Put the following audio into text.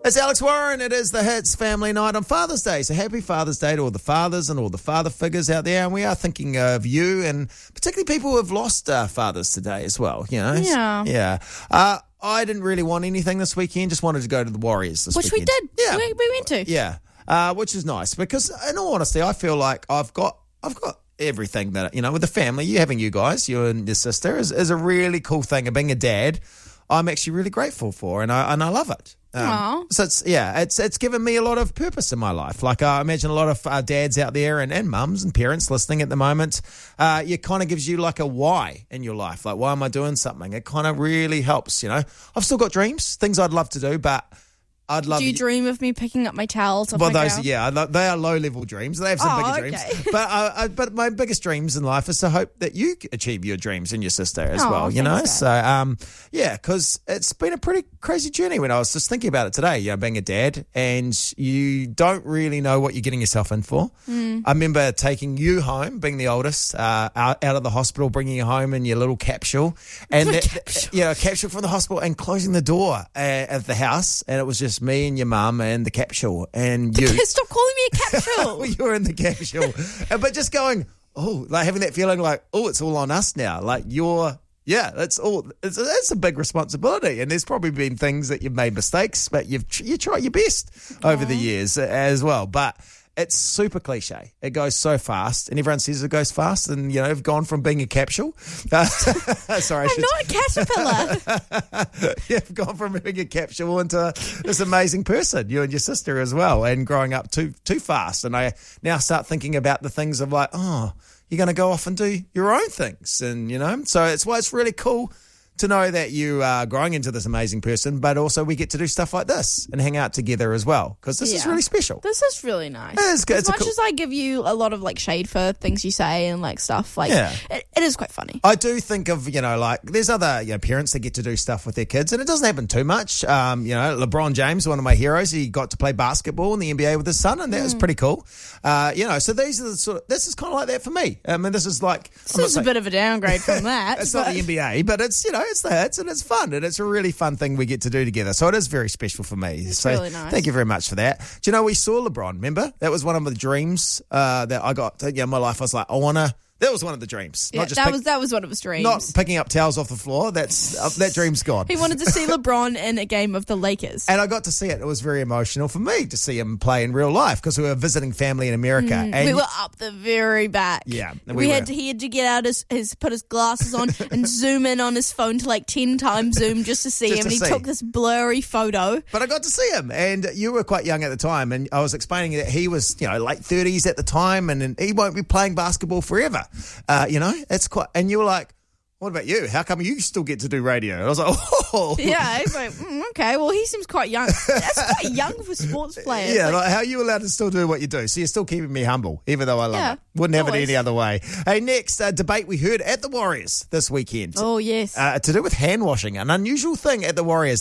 It's Alex Warren. It is the Hits Family Night on Father's Day. So happy Father's Day to all the fathers and all the father figures out there. And we are thinking of you and particularly people who have lost fathers today as well. You know? Yeah. I didn't really want anything this weekend. Just wanted to go to the Warriors this weekend. Which we did. Yeah. We went to. Yeah. Which is nice because in all honesty, I feel like I've got everything that, you know, with the family, having you guys, you and your sister is a really cool thing. And being a dad, I'm actually really grateful for, and I love it. So it's given me a lot of purpose in my life. Like I imagine a lot of dads out there and mums and parents listening at the moment. It kind of gives you like a why in your life. Like, why am I doing something? It kind of really helps. You know, I've still got dreams, things I'd love to do, but I'd love. Do you dream of me picking up my towels? Well, they are low-level dreams. They have some bigger dreams. But my biggest dreams in life is to hope that you achieve your dreams and your sister as well. You know, so because it's been a pretty crazy journey. When I was just thinking about it today, you know, being a dad, and you don't really know what you're getting yourself in for. I remember taking you home, being the oldest, out of the hospital, bringing you home in your little capsule, and a capsule from the hospital, and closing the door at the house, and it was just me and your mum and the capsule and you. Stop calling me a capsule. You were in the capsule. But just going, like having that feeling like, it's all on us now. Like it's a big responsibility. And there's probably been things that you've made mistakes, but you try your best over the years as well. But it's super cliche. It goes so fast, and everyone says it goes fast. And you know, I've gone from being a capsule. Sorry, I'm not a caterpillar. You've gone from being a capsule into this amazing person, you and your sister as well, and growing up too fast. And I now start thinking about the things of like, you're going to go off and do your own things, and you know, so it's why it's really cool to know that you are growing into this amazing person, but also we get to do stuff like this and hang out together as well, because this is really special. This is really nice. It is good. As much as I give you a lot of like shade for things you say and like stuff, like it is quite funny. I do think of, you know, like there's other parents that get to do stuff with their kids, and it doesn't happen too much. You know, LeBron James, one of my heroes, he got to play basketball in the NBA with his son, and that was pretty cool. You know, so these are the sort of, this is kind of like that for me. I mean, this is a bit of a downgrade from that. It's not the NBA, but it's, you know, it's the Hits, and it's fun, and it's a really fun thing we get to do together. So it is very special for me. It's really nice. Thank you very much for that. Do you know, we saw LeBron, remember? That was one of the dreams that I got in my life. I was like, that was one of the dreams. Yeah, that was one of his dreams. Not picking up towels off the floor. That dream's gone. He wanted to see LeBron in a game of the Lakers. And I got to see it. It was very emotional for me to see him play in real life, because we were visiting family in America. And we were up the very back. Yeah. He had to get out put his glasses on and zoom in on his phone to like 10 times zoom just to see him. And he took this blurry photo. But I got to see him. And you were quite young at the time. And I was explaining that he was, you know, late 30s at the time, and he won't be playing basketball forever. You know, it's quite, and you were like, what about you? How come you still get to do radio? And I was like, Yeah, he's like, okay, well, he seems quite young. That's quite young for sports players. Yeah, like, how are you allowed to still do what you do? So you're still keeping me humble, even though I love it. Wouldn't have it any other way. Hey, next debate we heard at the Warriors this weekend. Oh, yes. To do with hand washing, an unusual thing at the Warriors.